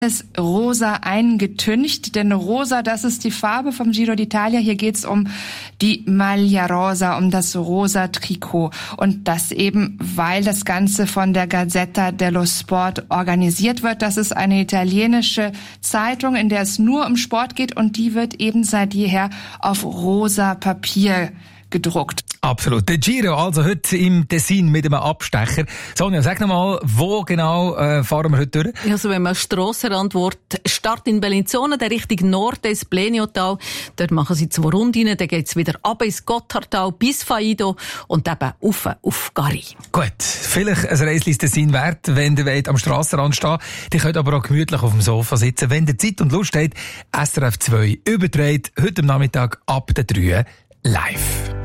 ist rosa eingetüncht, denn rosa, das ist die Farbe vom Giro d'Italia. Hier geht's um die Maglia Rosa, um das rosa Trikot. Und das eben, weil das Ganze von der Gazzetta dello Sport organisiert wird. Das ist eine italienische Zeitung, in der es nur um Sport geht, und die wird eben seit jeher auf rosa Papier gedruckt. Absolut. Der Giro, also heute im Tessin mit einem Abstecher. Sonja, sag nochmal, wo genau fahren wir heute durch? Also wenn man Strassenrand wird, Start in Bellinzona, der Richtung Norden ins Bleniotal. Dort machen sie 2 Runden, dann geht's wieder ab ins Gotthardtal bis Faido und eben auf Gari. Gut, vielleicht ein Reisli ins Tessin wert, wenn ihr wollt am Strassenrand stehen. Ihr könnt aber auch gemütlich auf dem Sofa sitzen. Wenn ihr Zeit und Lust habt, SRF 2 überträgt heute am Nachmittag ab der 3 live.